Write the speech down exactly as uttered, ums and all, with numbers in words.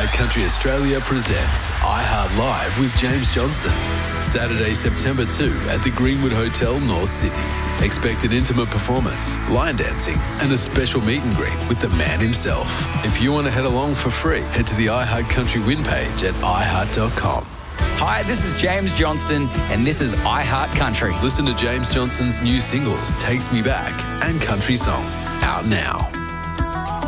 Country Australia presents iHeart Live with James Johnston. Saturday, September second at the Greenwood Hotel, North Sydney. Expect an intimate performance, line dancing, and a special meet and greet with the man himself. If you want to head along for free, head to the iHeart Country win page at i heart dot com. Hi, this is James Johnston, and this is iHeart Country. Listen to James Johnston's new singles, Takes Me Back and Country Song, out now.